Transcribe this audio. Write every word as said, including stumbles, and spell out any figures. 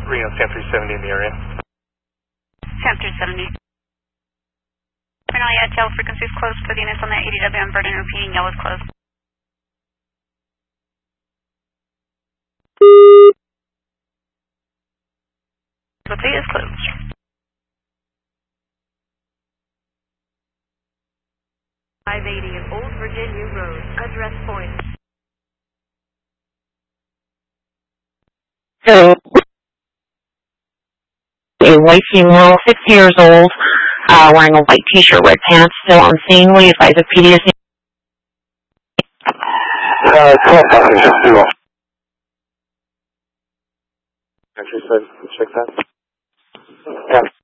Reno, Sam three seventy in the area. Sam three seventy. Reno, yeah, tail frequency is closed for the units on that eighty W M burden, repeating, yellow is closed. Frequency is closed. five eighty of Old Virginia Road, address point. So, a white female, six years old, uh, wearing a white t-shirt, red pants, still on scene. Will you advise of P D S? Uh, twelve passenger zero. Actually, so check that. Yeah.